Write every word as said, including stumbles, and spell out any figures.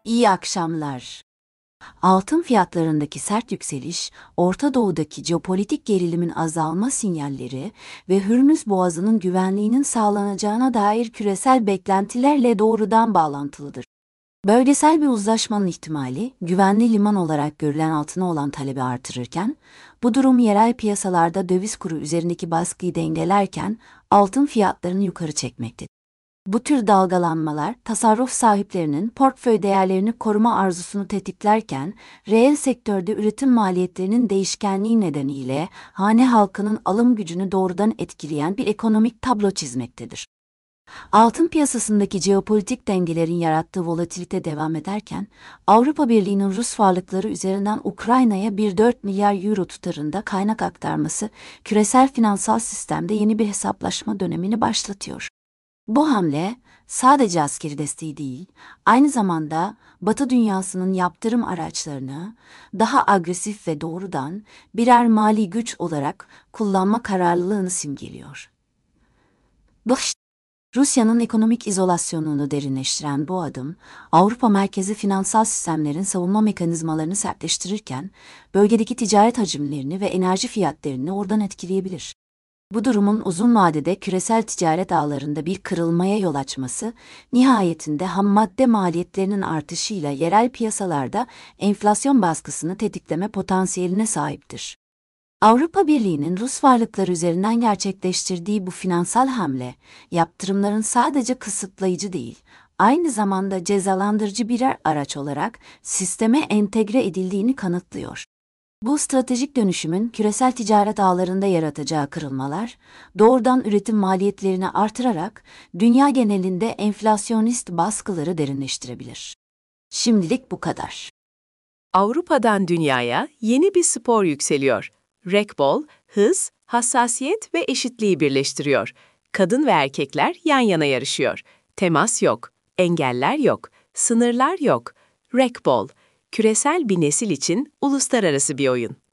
İyi akşamlar. Altın fiyatlarındaki sert yükseliş, Orta Doğu'daki jeopolitik gerilimin azalma sinyalleri ve Hürmüz Boğazı'nın güvenliğinin sağlanacağına dair küresel beklentilerle doğrudan bağlantılıdır. Bölgesel bir uzlaşmanın ihtimali, güvenli liman olarak görülen altına olan talebi artırırken, bu durum yerel piyasalarda döviz kuru üzerindeki baskıyı dengelerken altın fiyatlarını yukarı çekmektedir. Bu tür dalgalanmalar, tasarruf sahiplerinin portföy değerlerini koruma arzusunu tetiklerken, reel sektörde üretim maliyetlerinin değişkenliği nedeniyle hane halkının alım gücünü doğrudan etkileyen bir ekonomik tablo çizmektedir. Altın piyasasındaki jeopolitik dengelerin yarattığı volatilite devam ederken, Avrupa Birliği'nin Rus varlıkları üzerinden Ukrayna'ya bir virgül dört milyar euro tutarında kaynak aktarması, küresel finansal sistemde yeni bir hesaplaşma dönemini başlatıyor. Bu hamle, sadece askeri desteği değil, aynı zamanda Batı dünyasının yaptırım araçlarını daha agresif ve doğrudan birer mali güç olarak kullanma kararlılığını simgeliyor. Baş Rusya'nın ekonomik izolasyonunu derinleştiren bu adım, Avrupa merkezi finansal sistemlerin savunma mekanizmalarını sertleştirirken, bölgedeki ticaret hacimlerini ve enerji fiyatlarını oradan etkileyebilir. Bu durumun uzun vadede küresel ticaret ağlarında bir kırılmaya yol açması, nihayetinde hammadde maliyetlerinin artışıyla yerel piyasalarda enflasyon baskısını tetikleme potansiyeline sahiptir. Avrupa Birliği'nin Rus varlıkları üzerinden gerçekleştirdiği bu finansal hamle, yaptırımların sadece kısıtlayıcı değil, aynı zamanda cezalandırıcı birer araç olarak sisteme entegre edildiğini kanıtlıyor. Bu stratejik dönüşümün küresel ticaret ağlarında yaratacağı kırılmalar, doğrudan üretim maliyetlerini artırarak dünya genelinde enflasyonist baskıları derinleştirebilir. Şimdilik bu kadar. Avrupa'dan dünyaya yeni bir spor yükseliyor. Racquetball, hız, hassasiyet ve eşitliği birleştiriyor. Kadın ve erkekler yan yana yarışıyor. Temas yok, engeller yok, sınırlar yok. Racquetball, küresel bir nesil için uluslararası bir oyun.